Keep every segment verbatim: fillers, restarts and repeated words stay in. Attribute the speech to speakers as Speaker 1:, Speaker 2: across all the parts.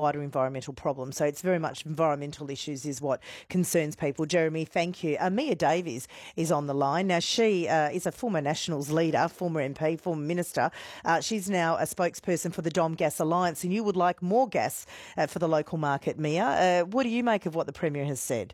Speaker 1: wider environmental problem. So it's very much environmental issues is what concerns people. Jeremy, thank you. Uh, Mia Davies is on the line. Now, she uh, is a former Nationals leader, former M P, former minister. Uh, she's now a spokesperson for the Dom Gas Alliance, and you would like more gas uh, for the local market, Mia. Uh, what do you make of what the Premier has said?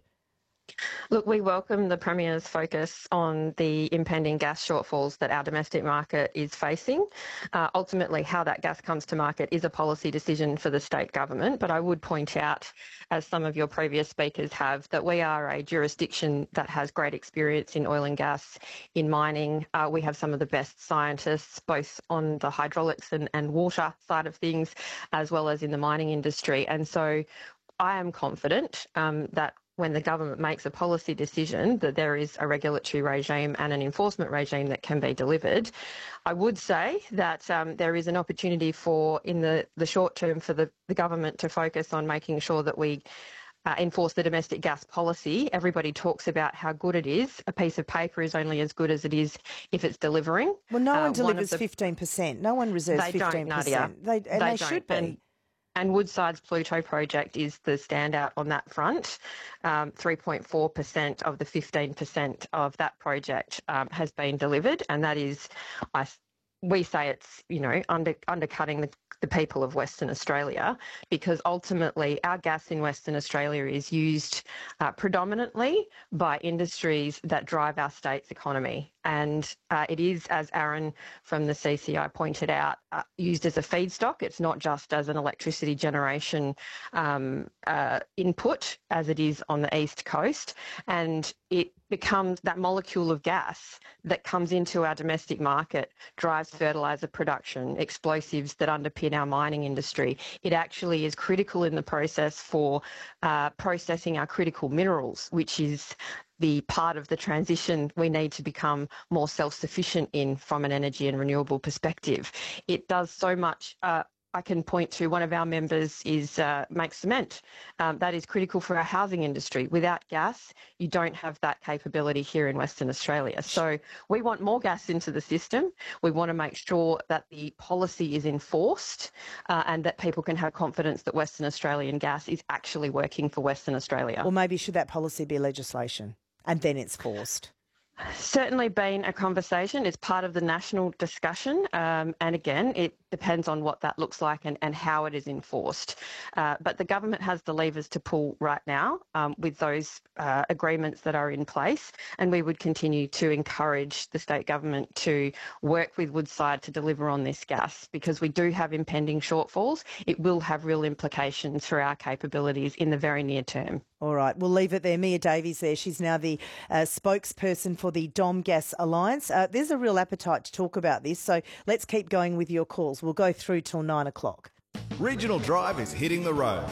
Speaker 2: Look, we welcome the Premier's focus on the impending gas shortfalls that our domestic market is facing. Uh, ultimately, how that gas comes to market is a policy decision for the state government, but I would point out, as some of your previous speakers have, that we are a jurisdiction that has great experience in oil and gas, in mining. Uh, we have some of the best scientists, both on the hydraulics and, and water side of things, as well as in the mining industry. And so I am confident um, that when the government makes a policy decision, that there is a regulatory regime and an enforcement regime that can be delivered. I would say that um, there is an opportunity for, in the, the short term, for the, the government to focus on making sure that we uh, enforce the domestic gas policy. Everybody talks about how good it is. A piece of paper is only as good as it is if it's delivering.
Speaker 1: Well, no one
Speaker 2: uh,
Speaker 1: delivers
Speaker 2: one the,
Speaker 1: fifteen percent. No one reserves
Speaker 2: they
Speaker 1: fifteen percent.
Speaker 2: Don't, Nadia.
Speaker 1: They, and
Speaker 2: they,
Speaker 1: they
Speaker 2: don't.
Speaker 1: should be.
Speaker 2: And, And Woodside's Pluto project is the standout on that front. Um, three point four percent of the fifteen percent of that project um, has been delivered, and that is, I, we say it's, you know, under, undercutting the, the people of Western Australia, because ultimately our gas in Western Australia is used uh, predominantly by industries that drive our state's economy. And uh, it is, as Aaron from the C C I pointed out, uh, used as a feedstock. It's not just as an electricity generation um, uh, input as it is on the East Coast. And it becomes that molecule of gas that comes into our domestic market, drives fertiliser production, explosives that underpin our mining industry. It actually is critical in the process for uh, processing our critical minerals, which is the part of the transition we need to become more self-sufficient in from an energy and renewable perspective. It does so much. Uh, I can point to one of our members is uh, makes cement. Um, that is critical for our housing industry. Without gas, you don't have that capability here in Western Australia. So we want more gas into the system. We want to make sure that the policy is enforced uh, and that people can have confidence that Western Australian gas is actually working for Western Australia.
Speaker 1: Or maybe should that policy be legislation and then it's forced?
Speaker 2: Certainly been a conversation. It's part of the national discussion. Um, and again, it depends on what that looks like and, and how it is enforced. Uh, but the government has the levers to pull right now um, with those uh, agreements that are in place. And we would continue to encourage the state government to work with Woodside to deliver on this gas, because we do have impending shortfalls. It will have real implications for our capabilities in the very near term.
Speaker 1: All right, we'll leave it there. Mia Davies there. She's now the uh, spokesperson for the Dom Gas Alliance. Uh, there's a real appetite to talk about this, so let's keep going with your calls. We'll go through till nine o'clock.
Speaker 3: Regional Drive is hitting the road.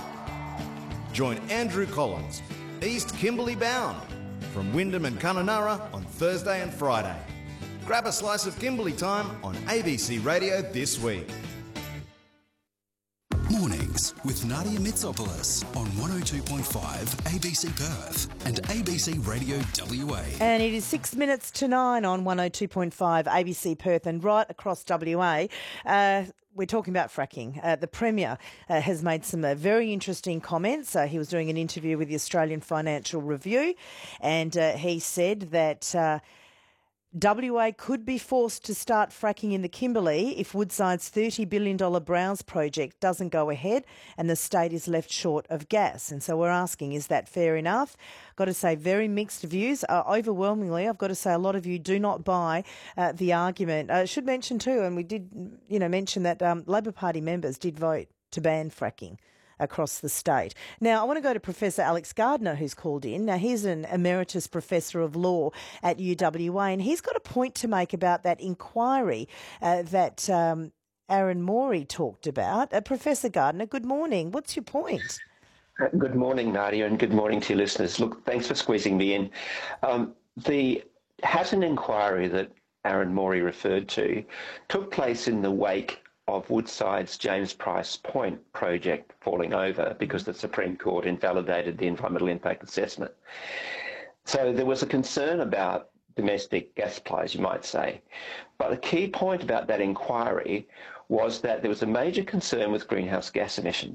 Speaker 3: Join Andrew Collins, East Kimberley bound, from Wyndham and Kununurra on Thursday and Friday. Grab a slice of Kimberley time on A B C Radio this week.
Speaker 4: Mornings with Nadia Mitsopoulos on one oh two point five A B C Perth and A B C Radio W A.
Speaker 1: And it is six minutes to nine on one oh two point five A B C Perth and right across W A. Uh, we're talking about fracking. Uh, the Premier uh, has made some uh, very interesting comments. Uh, he was doing an interview with the Australian Financial Review, and uh, he said that Uh, W A could be forced to start fracking in the Kimberley if Woodside's thirty billion dollars Browse project doesn't go ahead and the state is left short of gas. And so we're asking, is that fair enough? Got to say, very mixed views. Uh, overwhelmingly, I've got to say, a lot of you do not buy uh, the argument. I uh, should mention too, and we did, you know, mention that um, Labor Party members did vote to ban fracking across the state. Now, I want to go to Professor Alex Gardner, who's called in. Now, he's an emeritus professor of law at U W A, and he's got a point to make about that inquiry uh, that um, Aaron Morey talked about. Uh, Professor Gardner, good morning. What's your point?
Speaker 5: Good morning, Nadia, and good morning to your listeners. Look, thanks for squeezing me in. Um, the Hatton inquiry that Aaron Morey referred to took place in the wake of Woodside's James Price Point project falling over because the Supreme Court invalidated the environmental impact assessment. So there was a concern about domestic gas supplies, you might say. But the key point about that inquiry was that there was a major concern with greenhouse gas emissions.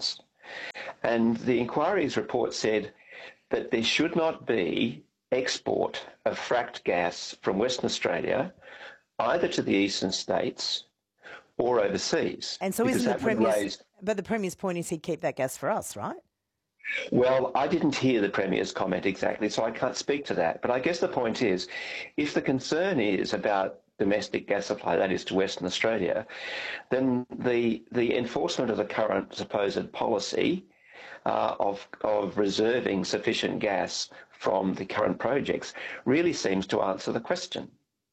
Speaker 5: And the inquiry's report said that there should not be export of fracked gas from Western Australia either to the eastern states or overseas.
Speaker 1: And so isn't the Premier's, raise... but the Premier's point is he'd keep that gas for us, right?
Speaker 5: Well, I didn't hear the Premier's comment exactly, so I can't speak to that. But I guess the point is, if the concern is about domestic gas supply, that is to Western Australia, then the the enforcement of the current supposed policy uh, of of reserving sufficient gas from the current projects really seems to answer the question.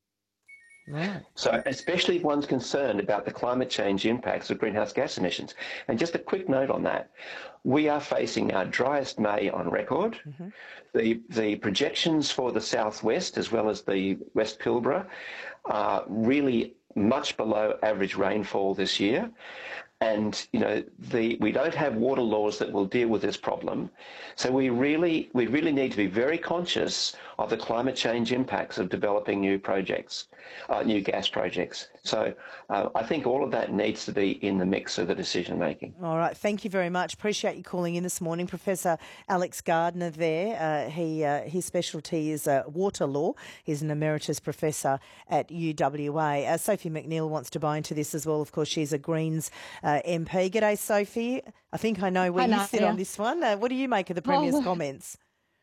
Speaker 1: Right.
Speaker 5: So especially if one's concerned about the climate change impacts of greenhouse gas emissions. And just a quick note on that, we are facing our driest May on record. Mm-hmm. The the projections for the southwest as well as the West Pilbara are really much below average rainfall this year. And, you know, the we don't have water laws that will deal with this problem. So we really we really need to be very conscious of the climate change impacts of developing new projects, uh, new gas projects. So uh, I think all of that needs to be in the mix of the decision making.
Speaker 1: All right. Thank you very much. Appreciate you calling in this morning. Professor Alex Gardner there. Uh, he uh, his specialty is uh, water law. He's an emeritus professor at U W A. Uh, Sophie McNeill wants to buy into this as well. Of course, she's a Greens uh, M P. G'day, Sophie. I think I know where
Speaker 6: Hi,
Speaker 1: you sit
Speaker 6: Nadia.
Speaker 1: on this one. Uh, what do you make of the Premier's
Speaker 6: oh,
Speaker 1: comments?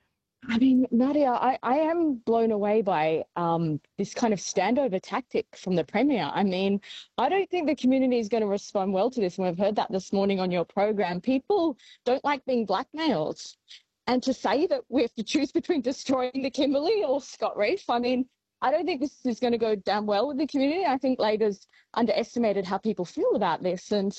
Speaker 6: I mean, Nadia, I, I am blown away by um, this kind of standover tactic from the Premier. I mean, I don't think the community is going to respond well to this. And we've heard that this morning on your program. People don't like being blackmailed. And to say that we have to choose between destroying the Kimberley or Scott Reef, I mean, I don't think this is going to go down well with the community. I think Labor's underestimated how people feel about this. And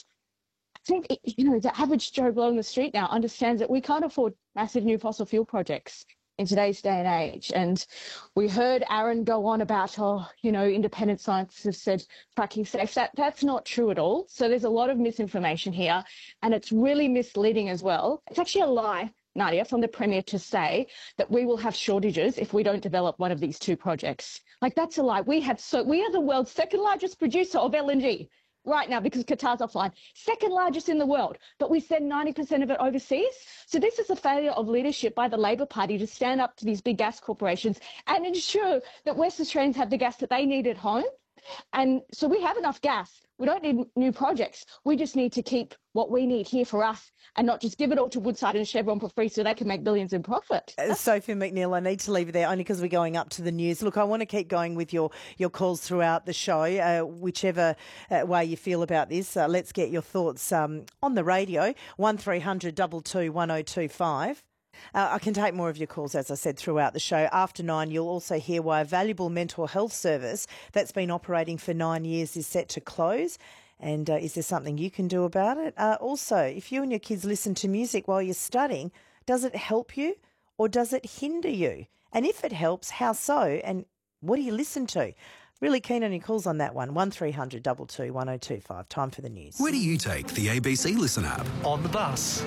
Speaker 6: I think, you know, the average Joe Blow in the street now understands that we can't afford massive new fossil fuel projects in today's day and age. And we heard Aaron go on about, oh, you know, independent scientists have said fracking safe. That, that's not true at all. So there's a lot of misinformation here, and it's really misleading as well. It's actually a lie, Nadia, from the Premier to say that we will have shortages if we don't develop one of these two projects. Like, that's a lie. We have so we are the world's second largest producer of L N G. Right now, because Qatar's offline, second largest in the world, but we send ninety percent of it overseas. So this is a failure of leadership by the Labor Party to stand up to these big gas corporations and ensure that West Australians have the gas that they need at home. And so we have enough gas. We don't need new projects. We just need to keep what we need here for us and not just give it all to Woodside and Chevron for free so they can make billions in profit.
Speaker 1: Uh, Sophie McNeill, I need to leave it there only because we're going up to the news. Look, I want to keep going with your, your calls throughout the show, uh, whichever uh, way you feel about this. Uh, let's get your thoughts um, on the radio, one three hundred two two one oh two five. Uh, I can take more of your calls, as I said, throughout the show. After nine, you'll also hear why a valuable mental health service that's been operating for nine years is set to close. And uh, is there something you can do about it? Uh, also, if you and your kids listen to music while you're studying, does it help you or does it hinder you? And if it helps, how so? And what do you listen to? Really keen on your calls on that one. one three hundred two two one oh two five. Time for the news.
Speaker 4: Where do you take the A B C Listen app?
Speaker 7: On the bus.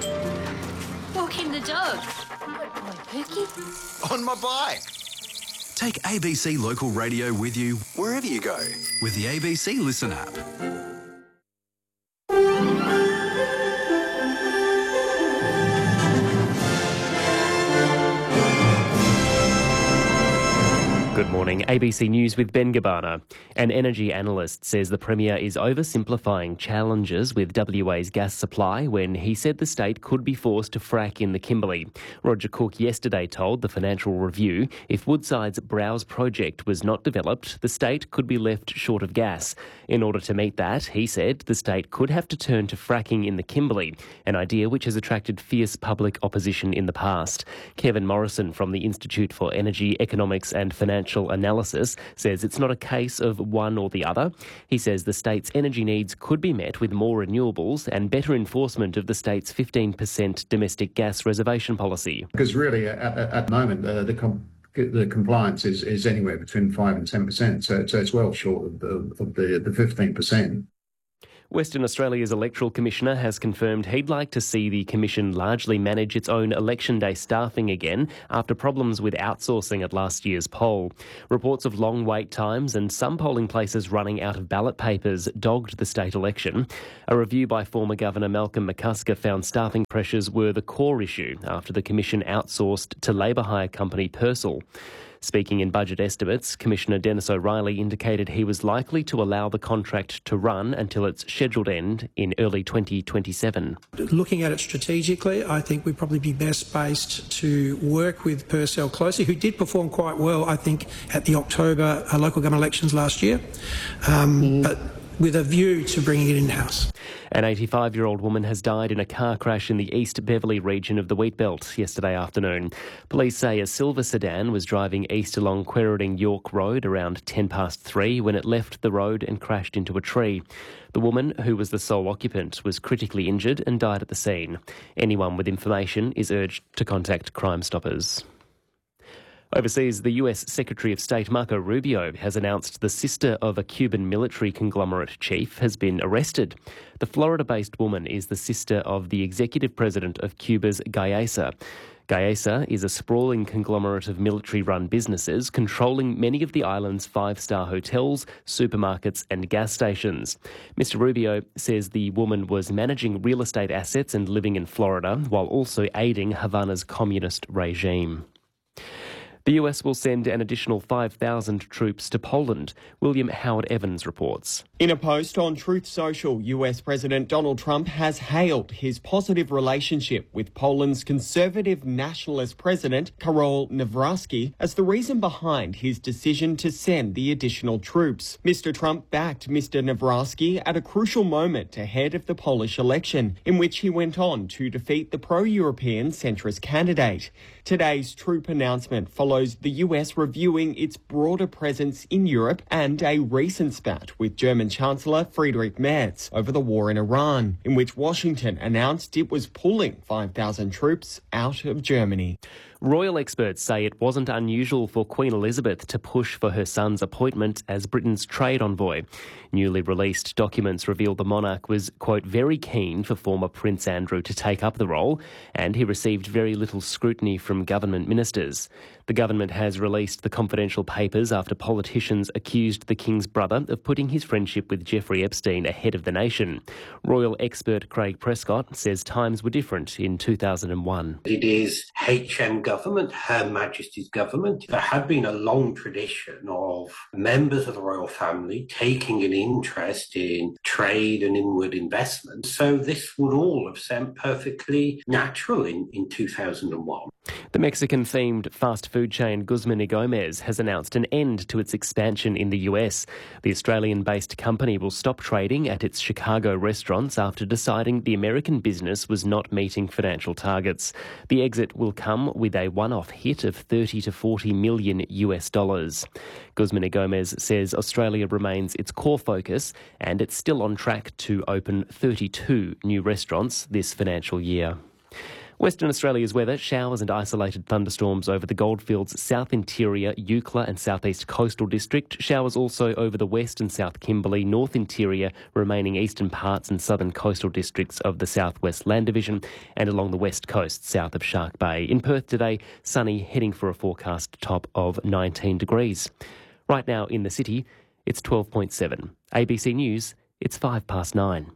Speaker 8: Walking the dog. On Pookie.
Speaker 7: On my bike.
Speaker 4: Take A B C Local Radio with you wherever you go with the A B C Listen app.
Speaker 9: Good morning. A B C News with Ben Gabbana. An energy analyst says the Premier is oversimplifying challenges with W A's gas supply when he said the state could be forced to frack in the Kimberley. Roger Cook yesterday told the Financial Review if Woodside's Browse project was not developed, the state could be left short of gas. In order to meet that, he said the state could have to turn to fracking in the Kimberley, an idea which has attracted fierce public opposition in the past. Kevin Morrison from the Institute for Energy, Economics and Financial Analysis says it's not a case of one or the other. He says the state's energy needs could be met with more renewables and better enforcement of the state's fifteen percent domestic gas reservation policy.
Speaker 10: Because really, at, at the moment, uh, the com- the compliance is, is anywhere between five and ten percent, so, so it's well short of the, of the, the fifteen percent.
Speaker 9: Western Australia's Electoral Commissioner has confirmed he'd like to see the Commission largely manage its own election day staffing again after problems with outsourcing at last year's poll. Reports of long wait times and some polling places running out of ballot papers dogged the state election. A review by former Governor Malcolm McCusker found staffing pressures were the core issue after the Commission outsourced to labour hire company Purcell. Speaking in budget estimates, Commissioner Dennis O'Reilly indicated he was likely to allow the contract to run until its scheduled end in early twenty twenty-seven.
Speaker 7: Looking at it strategically, I think we'd probably be best based to work with Purcell closely, who did perform quite well, I think, at the October uh, local government elections last year, um, mm. but with a view to bringing it in-house.
Speaker 9: An eighty-five-year-old woman has died in a car crash in the East Beverley region of the Wheatbelt yesterday afternoon. Police say a silver sedan was driving east along Quairading York Road around ten past three when it left the road and crashed into a tree. The woman, who was the sole occupant, was critically injured and died at the scene. Anyone with information is urged to contact Crime Stoppers. Overseas, the U S Secretary of State Marco Rubio has announced the sister of a Cuban military conglomerate chief has been arrested. The Florida-based woman is the sister of the executive president of Cuba's Gaesa. Gaesa is a sprawling conglomerate of military-run businesses controlling many of the island's five-star hotels, supermarkets and gas stations. Mister Rubio says the woman was managing real estate assets and living in Florida while also aiding Havana's communist regime. The U S will send an additional five thousand troops to Poland. William Howard Evans reports.
Speaker 11: In a post on Truth Social, U S President Donald Trump has hailed his positive relationship with Poland's conservative nationalist president, Karol Nawrocki, as the reason behind his decision to send the additional troops. Mister Trump backed Mister Nawrocki at a crucial moment ahead of the Polish election, in which he went on to defeat the pro-European centrist candidate. Today's troop announcement follows the U S reviewing its broader presence in Europe and a recent spat with German Chancellor Friedrich Merz over the war in Iran, in which Washington announced it was pulling five thousand troops out of Germany.
Speaker 9: Royal experts say it wasn't unusual for Queen Elizabeth to push for her son's appointment as Britain's trade envoy. Newly released documents reveal the monarch was, quote, very keen for former Prince Andrew to take up the role, and he received very little scrutiny from government ministers. The government has released the confidential papers after politicians accused the King's brother of putting his friendship with Jeffrey Epstein ahead of the nation. Royal expert Craig Prescott says times were different in two thousand one.
Speaker 12: It is H M government, Her Majesty's government. There had been a long tradition of members of the royal family taking an interest in trade and inward investment. So this would all have seemed perfectly natural in, in two thousand one.
Speaker 9: The Mexican-themed fast food chain Guzman y Gomez has announced an end to its expansion in the U S. The Australian-based company will stop trading at its Chicago restaurants after deciding the American business was not meeting financial targets. The exit will come with a one-off hit of thirty to forty million U S dollars. Guzman y Gomez says Australia remains its core focus and it's still on track to open thirty-two new restaurants this financial year. Western Australia's weather, showers and isolated thunderstorms over the Goldfields, South Interior, Eucla and Southeast Coastal District. Showers also over the West and South Kimberley, North Interior, remaining eastern parts and southern coastal districts of the Southwest Land Division and along the west coast south of Shark Bay. In Perth today, sunny, heading for a forecast top of nineteen degrees. Right now in the city, it's twelve point seven. A B C News, it's five past nine.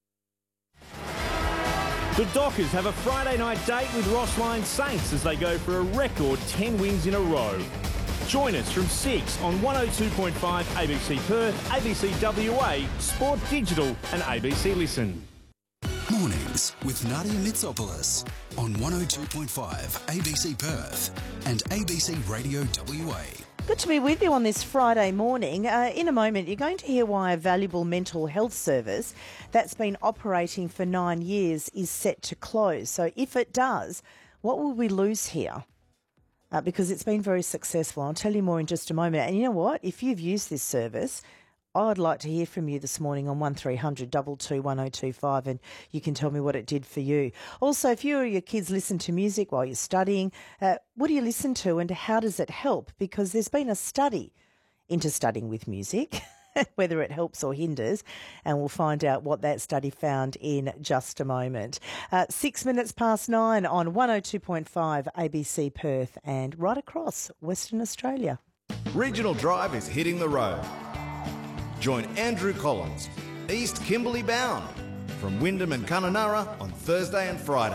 Speaker 13: The Dockers have a Friday night date with Rossline Saints as they go for a record ten wins in a row. Join us from six on one oh two point five A B C Perth, A B C W A, Sport Digital and A B C Listen.
Speaker 4: Mornings with Nadia Mitsopoulos on one oh two point five A B C Perth and A B C Radio W A.
Speaker 1: Good to be with you on this Friday morning. Uh, in a moment, you're going to hear why a valuable mental health service that's been operating for nine years is set to close. So if it does, what will we lose here? Uh, because it's been very successful. I'll tell you more in just a moment. And you know what? If you've used this service, I'd like to hear from you this morning on one three hundred two two one oh two five and you can tell me what it did for you. Also, if you or your kids listen to music while you're studying, uh, what do you listen to and how does it help? Because there's been a study into studying with music whether it helps or hinders, and we'll find out what that study found in just a moment. Uh, six minutes past nine on one oh two point five A B C Perth and right across Western Australia.
Speaker 3: Regional Drive is hitting the road. Join Andrew Collins, East Kimberley bound, from Wyndham and Kununurra on Thursday and Friday.